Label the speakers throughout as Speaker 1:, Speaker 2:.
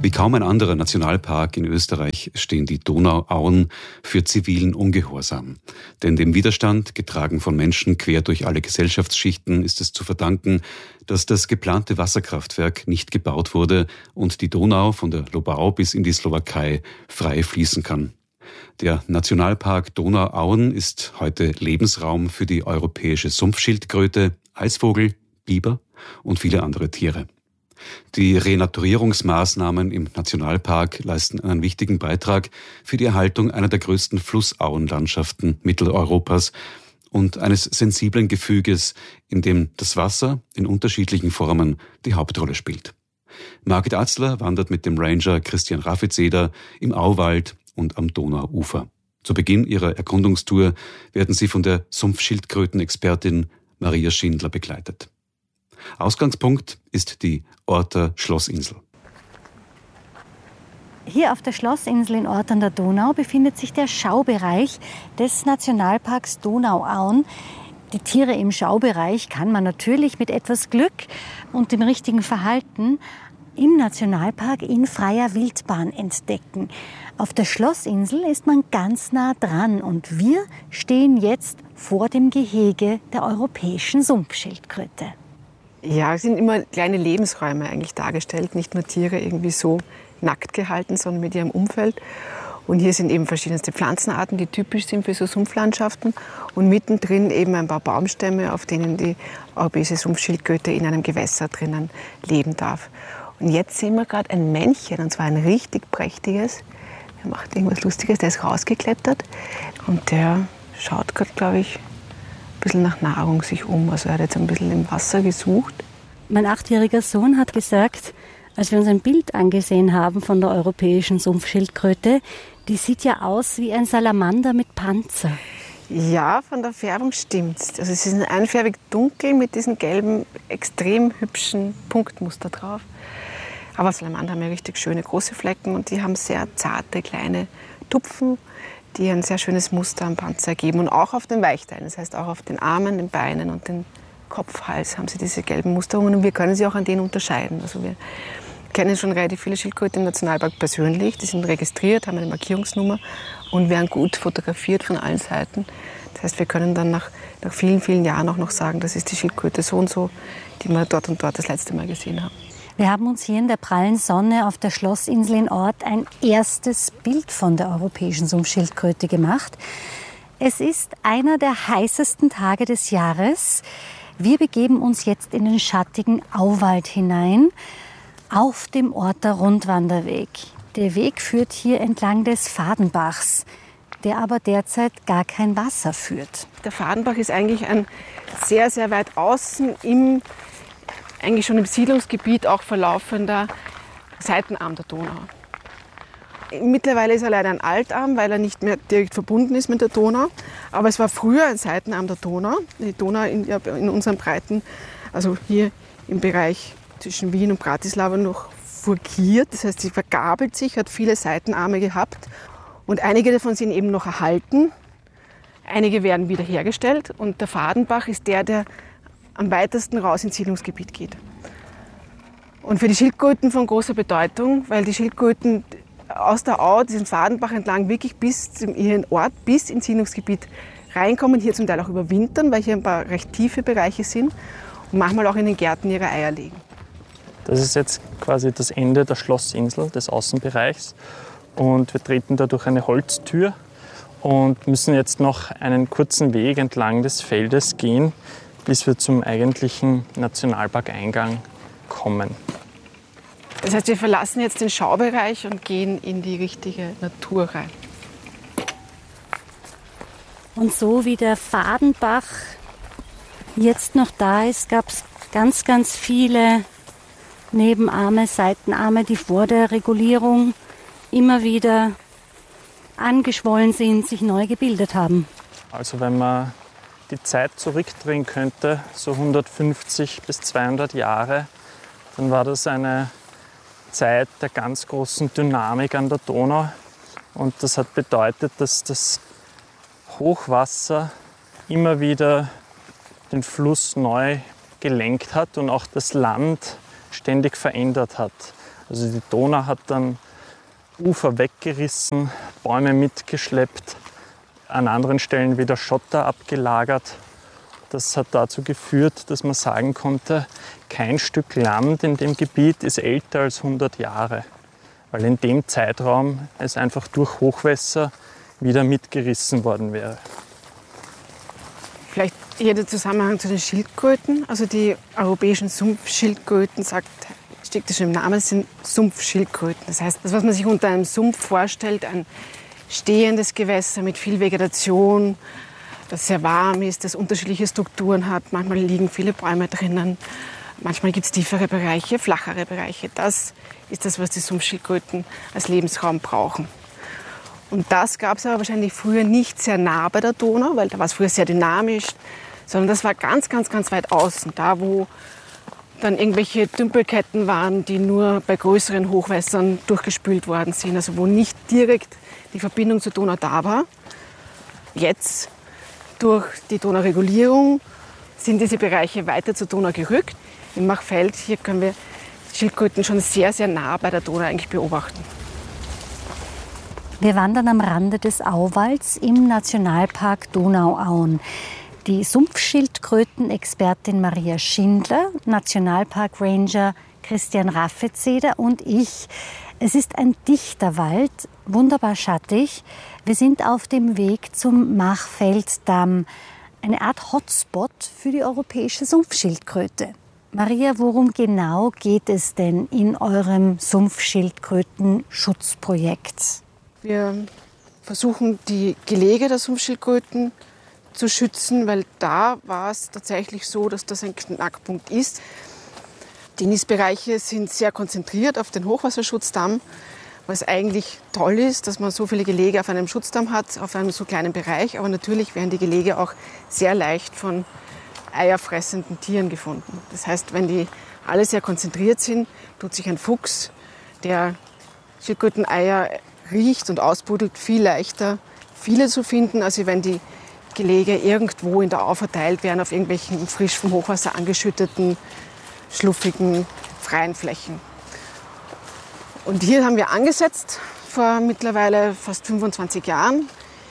Speaker 1: Wie kaum ein anderer Nationalpark in Österreich stehen die Donauauen für zivilen Ungehorsam. Denn dem Widerstand, getragen von Menschen quer durch alle Gesellschaftsschichten, ist es zu verdanken, dass das geplante Wasserkraftwerk nicht gebaut wurde und die Donau von der Lobau bis in die Slowakei frei fließen kann. Der Nationalpark Donauauen ist heute Lebensraum für die europäische Sumpfschildkröte, Eisvogel, Biber und viele andere Tiere. Die Renaturierungsmaßnahmen im Nationalpark leisten einen wichtigen Beitrag für die Erhaltung einer der größten Flussauenlandschaften Mitteleuropas und eines sensiblen Gefüges, in dem das Wasser in unterschiedlichen Formen die Hauptrolle spielt. Margit Atzler wandert mit dem Ranger Christian Raffizeder im Auwald und am Donauufer. Zu Beginn ihrer Erkundungstour werden sie von der Sumpfschildkrötenexpertin Maria Schindler begleitet. Ausgangspunkt ist die Orter Schlossinsel.
Speaker 2: Hier auf der Schlossinsel in Ort an der Donau befindet sich der Schaubereich des Nationalparks Donauauen. Die Tiere im Schaubereich kann man natürlich mit etwas Glück und dem richtigen Verhalten im Nationalpark in freier Wildbahn entdecken. Auf der Schlossinsel ist man ganz nah dran und wir stehen jetzt vor dem Gehege der europäischen Sumpfschildkröte.
Speaker 3: Ja, es sind immer kleine Lebensräume eigentlich dargestellt, nicht nur Tiere irgendwie so nackt gehalten, sondern mit ihrem Umfeld. Und hier sind eben verschiedenste Pflanzenarten, die typisch sind für so Sumpflandschaften. Und mittendrin eben ein paar Baumstämme, auf denen die europäische Sumpfschildkröte in einem Gewässer drinnen leben darf. Und jetzt sehen wir gerade ein Männchen, und zwar ein richtig prächtiges. Der macht irgendwas Lustiges, der ist rausgeklettert und der schaut gerade, glaube ich, ein bisschen nach Nahrung sich um. Also er hat jetzt ein bisschen im Wasser gesucht.
Speaker 2: Mein 8-jähriger Sohn hat gesagt, als wir uns ein Bild angesehen haben von der europäischen Sumpfschildkröte, die sieht ja aus wie ein Salamander mit Panzer.
Speaker 3: Ja, von der Färbung stimmt's. Also sie sind einfärbig dunkel mit diesen gelben, extrem hübschen Punktmuster drauf. Aber Salamander haben ja richtig schöne große Flecken und die haben sehr zarte kleine Tupfen, die ein sehr schönes Muster am Panzer geben und auch auf den Weichteilen. Das heißt auch auf den Armen, den Beinen und den Kopf, Hals haben sie diese gelben Musterungen und wir können sie auch an denen unterscheiden. Also wir kennen schon relativ viele Schildkröten im Nationalpark persönlich. Die sind registriert, haben eine Markierungsnummer und werden gut fotografiert von allen Seiten. Das heißt, wir können dann nach vielen, vielen Jahren auch noch sagen, das ist die Schildkröte so und so, die wir dort und dort das letzte Mal gesehen haben.
Speaker 2: Wir haben uns hier in der prallen Sonne auf der Schlossinsel in Ort ein erstes Bild von der europäischen Sumpfschildkröte gemacht. Es ist einer der heißesten Tage des Jahres. Wir begeben uns jetzt in den schattigen Auwald hinein auf dem Orter Rundwanderweg. Der Weg führt hier entlang des Fadenbachs, der aber derzeit gar kein Wasser führt.
Speaker 3: Der Fadenbach ist eigentlich ein sehr, sehr weit außen eigentlich schon im Siedlungsgebiet auch verlaufender Seitenarm der Donau. Mittlerweile ist er leider ein Altarm, weil er nicht mehr direkt verbunden ist mit der Donau. Aber es war früher ein Seitenarm der Donau. Die Donau in unseren Breiten, also hier im Bereich zwischen Wien und Bratislava noch furkiert. Das heißt, sie vergabelt sich, hat viele Seitenarme gehabt. Und einige davon sind eben noch erhalten. Einige werden wiederhergestellt. Und der Fadenbach ist der am weitesten raus ins Siedlungsgebiet geht. Und für die Schildkröten von großer Bedeutung, weil die Schildkröten aus der Au, diesen Fadenbach entlang, wirklich bis zum ihren Ort, bis ins Siedlungsgebiet reinkommen, hier zum Teil auch überwintern, weil hier ein paar recht tiefe Bereiche sind und manchmal auch in den Gärten ihre Eier legen.
Speaker 4: Das ist jetzt quasi das Ende der Schlossinsel, des Außenbereichs. Und wir treten da durch eine Holztür und müssen jetzt noch einen kurzen Weg entlang des Feldes gehen, bis wir zum eigentlichen Nationalparkeingang kommen.
Speaker 3: Das heißt, wir verlassen jetzt den Schaubereich und gehen in die richtige Natur rein.
Speaker 2: Und so wie der Fadenbach jetzt noch da ist, gab es ganz, ganz viele Nebenarme, Seitenarme, die vor der Regulierung immer wieder angeschwollen sind, sich neu gebildet haben.
Speaker 4: Also wenn man die Zeit zurückdrehen könnte, so 150 bis 200 Jahre, dann war das eine Zeit der ganz großen Dynamik an der Donau. Und das hat bedeutet, dass das Hochwasser immer wieder den Fluss neu gelenkt hat und auch das Land ständig verändert hat. Also die Donau hat dann Ufer weggerissen, Bäume mitgeschleppt, an anderen Stellen wieder Schotter abgelagert. Das hat dazu geführt, dass man sagen konnte, kein Stück Land in dem Gebiet ist älter als 100 Jahre, weil in dem Zeitraum es einfach durch Hochwässer wieder mitgerissen worden wäre.
Speaker 3: Vielleicht hier der Zusammenhang zu den Schildkröten. Also die europäischen Sumpfschildkröten, steckt es schon im Namen, sind Sumpfschildkröten. Das heißt, das, was man sich unter einem Sumpf vorstellt, ein stehendes Gewässer mit viel Vegetation, das sehr warm ist, das unterschiedliche Strukturen hat. Manchmal liegen viele Bäume drinnen, manchmal gibt es tiefere Bereiche, flachere Bereiche. Das ist das, was die Sumpfschildkröten als Lebensraum brauchen. Und das gab es aber wahrscheinlich früher nicht sehr nah bei der Donau, weil da war es früher sehr dynamisch, sondern das war ganz, ganz, ganz weit außen, da wo dann irgendwelche Tümpelketten waren, die nur bei größeren Hochwässern durchgespült worden sind, also wo nicht direkt die Verbindung zur Donau da war. Jetzt, durch die Donauregulierung, sind diese Bereiche weiter zur Donau gerückt. Im Machfeld, hier können wir Schildkröten schon sehr, sehr nah bei der Donau eigentlich beobachten.
Speaker 2: Wir wandern am Rande des Auwalds im Nationalpark Donauauen. Die Sumpfschildkröten-Expertin Maria Schindler, Nationalpark-Ranger Christian Raffezeder und ich. Es ist ein dichter Wald, wunderbar schattig. Wir sind auf dem Weg zum Machfelddamm, eine Art Hotspot für die europäische Sumpfschildkröte. Maria, worum genau geht es denn in eurem Sumpfschildkröten-Schutzprojekt?
Speaker 3: Wir versuchen, die Gelege der Sumpfschildkröten zu schützen, weil da war es tatsächlich so, dass das ein Knackpunkt ist. Die Nistbereiche sind sehr konzentriert auf den Hochwasserschutzdamm, was eigentlich toll ist, dass man so viele Gelege auf einem Schutzdamm hat, auf einem so kleinen Bereich. Aber natürlich werden die Gelege auch sehr leicht von eierfressenden Tieren gefunden. Das heißt, wenn die alle sehr konzentriert sind, tut sich ein Fuchs, der Schildkröteneier riecht und ausbuddelt, viel leichter viele zu finden, als wenn die Gelege irgendwo in der Au verteilt werden auf irgendwelchen frisch vom Hochwasser angeschütteten, schluffigen, freien Flächen. Und hier haben wir angesetzt, vor mittlerweile fast 25 Jahren,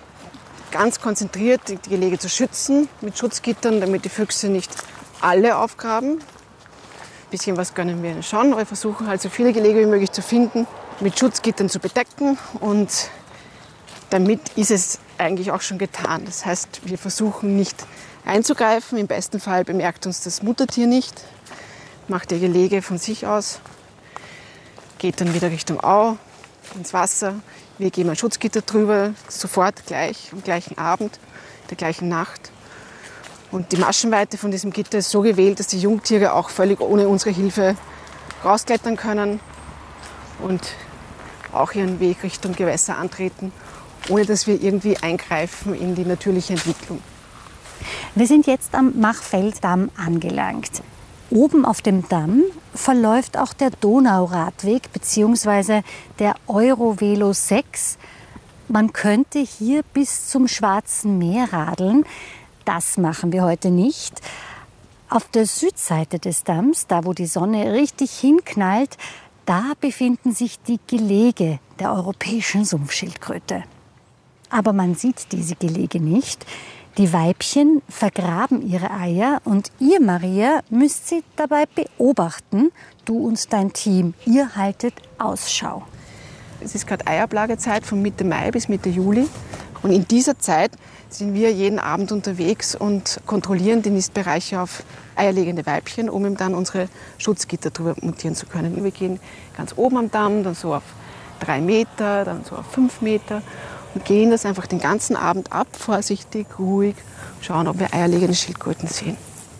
Speaker 3: ganz konzentriert die Gelege zu schützen, mit Schutzgittern, damit die Füchse nicht alle aufgraben. Ein bisschen was gönnen wir ihnen schon, aber wir versuchen halt so viele Gelege wie möglich zu finden, mit Schutzgittern zu bedecken, und damit ist es eigentlich auch schon getan. Das heißt, wir versuchen nicht einzugreifen. Im besten Fall bemerkt uns das Muttertier nicht, macht ihr Gelege von sich aus, geht dann wieder Richtung Au, ins Wasser. Wir geben ein Schutzgitter drüber, sofort gleich, am gleichen Abend, der gleichen Nacht. Und die Maschenweite von diesem Gitter ist so gewählt, dass die Jungtiere auch völlig ohne unsere Hilfe rausklettern können und auch ihren Weg Richtung Gewässer antreten, ohne dass wir irgendwie eingreifen in die natürliche Entwicklung.
Speaker 2: Wir sind jetzt am Machfelddamm angelangt. Oben auf dem Damm verläuft auch der Donauradweg bzw. der Eurovelo 6. Man könnte hier bis zum Schwarzen Meer radeln. Das machen wir heute nicht. Auf der Südseite des Damms, da wo die Sonne richtig hinknallt, da befinden sich die Gelege der europäischen Sumpfschildkröte. Aber man sieht diese Gelege nicht. Die Weibchen vergraben ihre Eier und ihr, Maria, müsst sie dabei beobachten. Du und dein Team, ihr haltet Ausschau.
Speaker 3: Es ist gerade Eiablagezeit von Mitte Mai bis Mitte Juli. Und in dieser Zeit sind wir jeden Abend unterwegs und kontrollieren die Nistbereiche auf eierlegende Weibchen, um eben dann unsere Schutzgitter drüber montieren zu können. Wir gehen ganz oben am Damm, dann so auf 3 Meter, dann so auf 5 Meter und gehen das einfach den ganzen Abend ab, vorsichtig, ruhig, schauen, ob wir eierlegende Schildkröten sehen.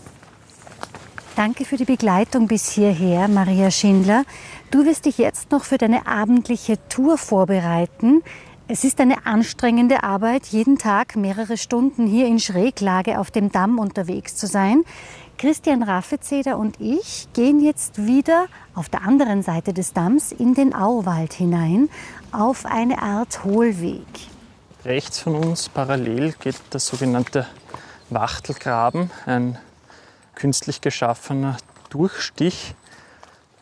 Speaker 2: Danke für die Begleitung bis hierher, Maria Schindler. Du wirst dich jetzt noch für deine abendliche Tour vorbereiten. Es ist eine anstrengende Arbeit, jeden Tag mehrere Stunden hier in Schräglage auf dem Damm unterwegs zu sein. Christian Raffezeder und ich gehen jetzt wieder auf der anderen Seite des Damms in den Auwald hinein, auf eine Art Hohlweg.
Speaker 4: Rechts von uns parallel geht der sogenannte Wachtelgraben, ein künstlich geschaffener Durchstich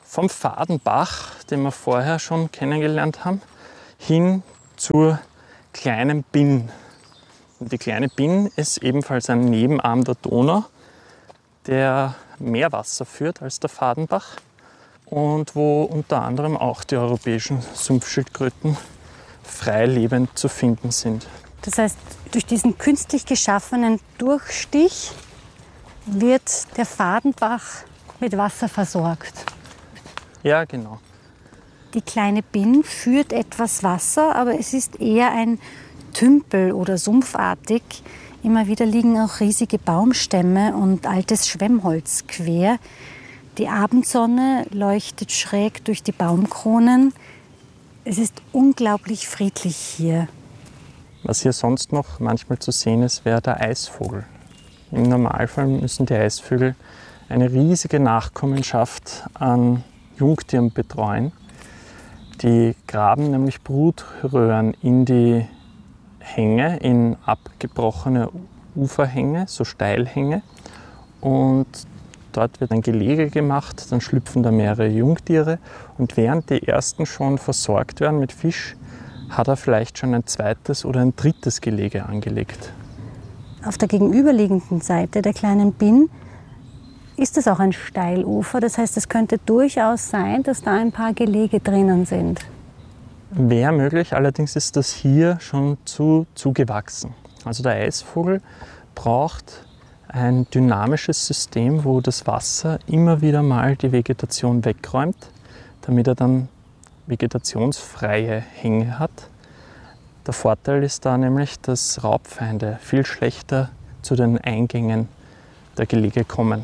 Speaker 4: vom Fadenbach, den wir vorher schon kennengelernt haben, hin zur kleinen Binn. Und die kleine Binn ist ebenfalls ein Nebenarm der Donau, der mehr Wasser führt als der Fadenbach und wo unter anderem auch die europäischen Sumpfschildkröten frei lebend zu finden sind.
Speaker 2: Das heißt, durch diesen künstlich geschaffenen Durchstich wird der Fadenbach mit Wasser versorgt.
Speaker 4: Ja, genau.
Speaker 2: Die kleine Binn führt etwas Wasser, aber es ist eher ein Tümpel oder sumpfartig. Immer wieder liegen auch riesige Baumstämme und altes Schwemmholz quer. Die Abendsonne leuchtet schräg durch die Baumkronen. Es ist unglaublich friedlich hier.
Speaker 4: Was hier sonst noch manchmal zu sehen ist, wäre der Eisvogel. Im Normalfall müssen die Eisvögel eine riesige Nachkommenschaft an Jungtieren betreuen. Die graben nämlich Brutröhren in die Hänge, in abgebrochene Uferhänge, so Steilhänge. Und dort wird ein Gelege gemacht, dann schlüpfen da mehrere Jungtiere. Und während die ersten schon versorgt werden mit Fisch, hat er vielleicht schon ein zweites oder ein drittes Gelege angelegt.
Speaker 2: Auf der gegenüberliegenden Seite der kleinen Binn ist es auch ein Steilufer. Das heißt, es könnte durchaus sein, dass da ein paar Gelege drinnen sind.
Speaker 4: Wäre möglich, allerdings ist das hier schon zugewachsen. Also der Eisvogel braucht ein dynamisches System, wo das Wasser immer wieder mal die Vegetation wegräumt, damit er dann vegetationsfreie Hänge hat. Der Vorteil ist da nämlich, dass Raubfeinde viel schlechter zu den Eingängen der Gelege kommen.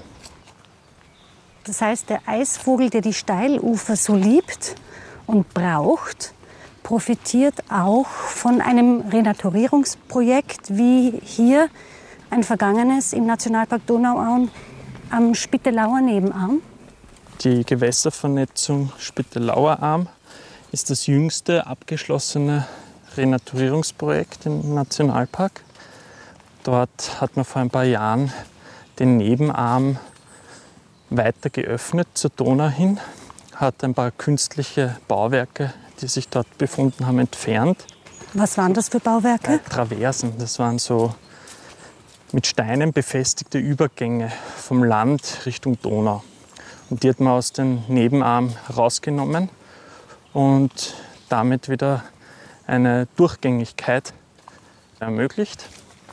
Speaker 2: Das heißt, der Eisvogel, der die Steilufer so liebt und braucht, profitiert auch von einem Renaturierungsprojekt wie hier ein vergangenes im Nationalpark Donauauen am Spittelauer Nebenarm.
Speaker 4: Die Gewässervernetzung Spittelauer Arm ist das jüngste abgeschlossene Renaturierungsprojekt im Nationalpark. Dort hat man vor ein paar Jahren den Nebenarm weiter geöffnet zur Donau hin, hat ein paar künstliche Bauwerke, die sich dort befunden haben, entfernt.
Speaker 2: Was waren das für Bauwerke?
Speaker 4: Traversen, das waren so mit Steinen befestigte Übergänge vom Land Richtung Donau. Und die hat man aus dem Nebenarm rausgenommen und damit wieder eine Durchgängigkeit ermöglicht.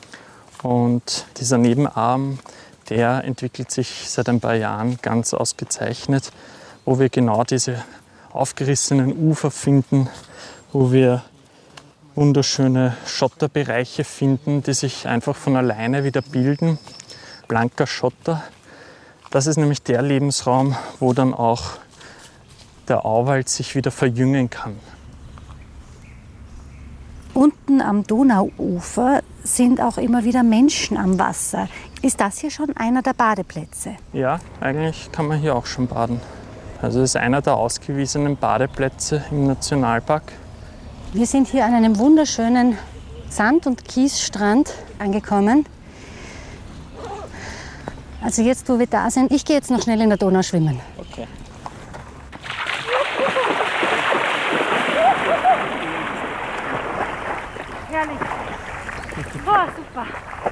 Speaker 4: Und dieser Nebenarm, der entwickelt sich seit ein paar Jahren ganz ausgezeichnet, wo wir genau diese aufgerissenen Ufer finden, wo wir wunderschöne Schotterbereiche finden, die sich einfach von alleine wieder bilden. Blanker Schotter. Das ist nämlich der Lebensraum, wo dann auch der Auwald sich wieder verjüngen kann.
Speaker 2: Unten am Donauufer sind auch immer wieder Menschen am Wasser. Ist das hier schon einer der Badeplätze?
Speaker 4: Ja, eigentlich kann man hier auch schon baden. Also das ist einer der ausgewiesenen Badeplätze im Nationalpark.
Speaker 2: Wir sind hier an einem wunderschönen Sand- und Kiesstrand angekommen. Also jetzt, wo wir da sind, ich gehe jetzt noch schnell in der Donau schwimmen.
Speaker 4: Okay.
Speaker 2: Herrlich. Boah, super.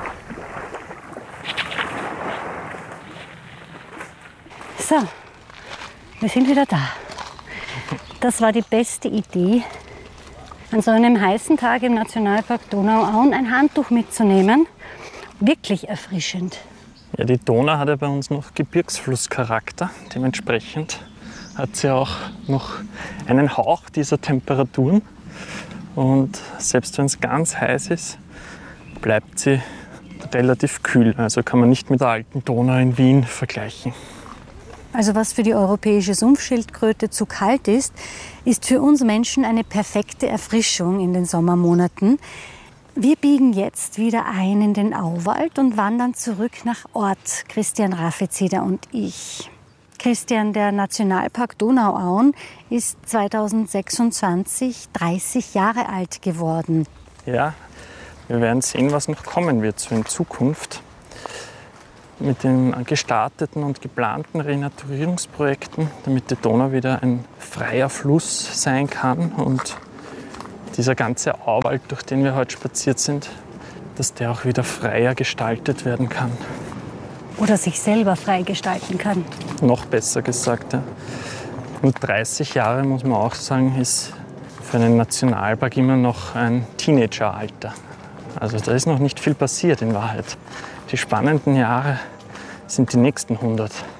Speaker 2: So, wir sind wieder da. Das war die beste Idee, an so einem heißen Tag im Nationalpark Donauauen ein Handtuch mitzunehmen. Wirklich erfrischend.
Speaker 4: Ja, die Donau hat ja bei uns noch Gebirgsflusscharakter. Dementsprechend hat sie auch noch einen Hauch dieser Temperaturen. Und selbst wenn es ganz heiß ist, bleibt sie relativ kühl. Also kann man nicht mit der alten Donau in Wien vergleichen.
Speaker 2: Also was für die europäische Sumpfschildkröte zu kalt ist, ist für uns Menschen eine perfekte Erfrischung in den Sommermonaten. Wir biegen jetzt wieder ein in den Auwald und wandern zurück nach Ort, Christian Raffezeder und ich. Christian, der Nationalpark Donauauen ist 2026 30 Jahre alt geworden.
Speaker 4: Ja, wir werden sehen, was noch kommen wird so in Zukunft. mit den gestarteten und geplanten Renaturierungsprojekten, damit die Donau wieder ein freier Fluss sein kann und dieser ganze Auwald, durch den wir heute spaziert sind, dass der auch wieder freier gestaltet werden kann.
Speaker 2: Oder sich selber frei gestalten kann.
Speaker 4: Noch besser gesagt, ja. Nur 30 Jahre, muss man auch sagen, ist für einen Nationalpark immer noch ein Teenageralter. Also da ist noch nicht viel passiert in Wahrheit. Die spannenden Jahre sind die nächsten 100.